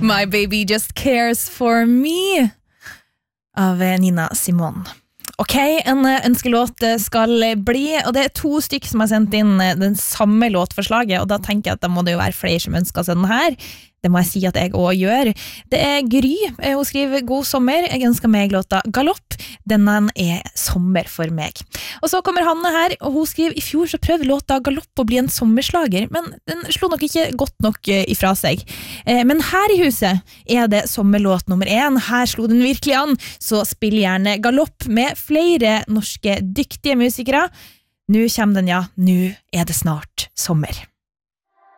My Baby Just Cares For Me av Nina Simone. Ok, en ønskelåt skal bli, og det 2 stykker som har sendt inn den samme låtforslaget, og da tenker jeg at da må det jo være flere som ønsker seg den her. Det må jeg si at jeg også gjør. Det Gry, hun skriver God sommer, jeg ønsker meg låta Galopp, denne sommer for meg. Og så kommer Hanne her, og hun skriver I fjor så prøvde låta Galopp å bli en sommerslager, men den slo nok ikke godt nok ifra seg. Men her I huset det sommerlåt nummer 1, her slo den virkelig an, så spill gjerne Galopp med flere norske dyktige musikere. Nå kommer den, ja, nå det snart sommer.